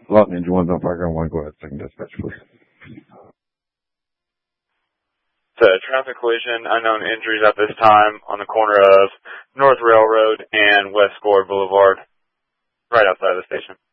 Lot Ninja 1 on Parker 1, go ahead, second dispatch, please. It's a traffic collision, unknown injuries at this time on the corner of North Railroad and West Score Boulevard, right outside of the station.